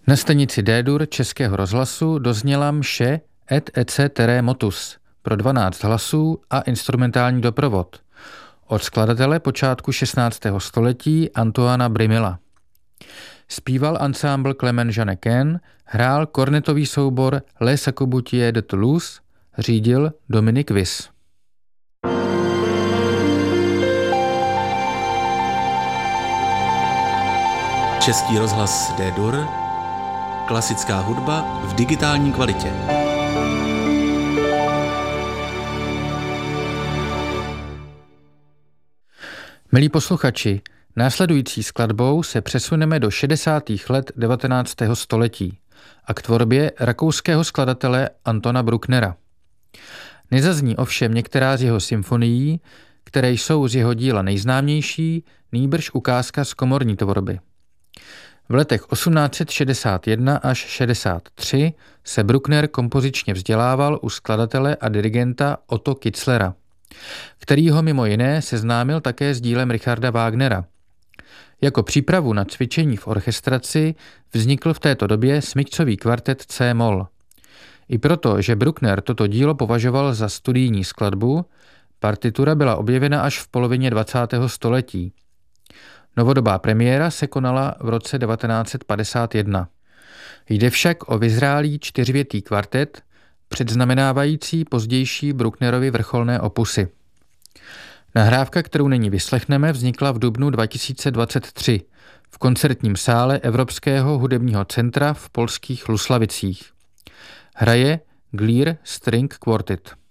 Na stanici D-dur Českého rozhlasu dozněla mše Et ecce terre motus pro 12 hlasů a instrumentální doprovod od skladatele počátku 16. století Antoana Brimila. Zpíval ansámbl Clement Jeannequin, hrál kornetový soubor Les Sacoubutiers de Toulouse, řídil Dominik Vis. Český rozhlas D-dur, klasická hudba v digitální kvalitě. Milí posluchači, následující skladbou se přesuneme do 60. let 19. století a k tvorbě rakouského skladatele Antona Brucknera. Nezazní ovšem některá z jeho symfonií, které jsou z jeho díla nejznámější, nýbrž ukázka z komorní tvorby. V letech 1861 až 63 se Bruckner kompozičně vzdělával u skladatele a dirigenta Otto Kitzlera, který ho mimo jiné seznámil také s dílem Richarda Wagnera. Jako přípravu na cvičení v orchestraci vznikl v této době smyčcový kvartet C-moll. I proto, že Bruckner toto dílo považoval za studijní skladbu, partitura byla objevena až v polovině 20. století. Novodobá premiéra se konala v roce 1951. Jde však o vyzrálý čtyřvětý kvartet, předznamenávající pozdější Brucknerovy vrcholné opusy. Nahrávka, kterou nyní vyslechneme, vznikla v dubnu 2023 v koncertním sále Evropského hudebního centra v polských Luslavicích. Hraje Glir String Quartet.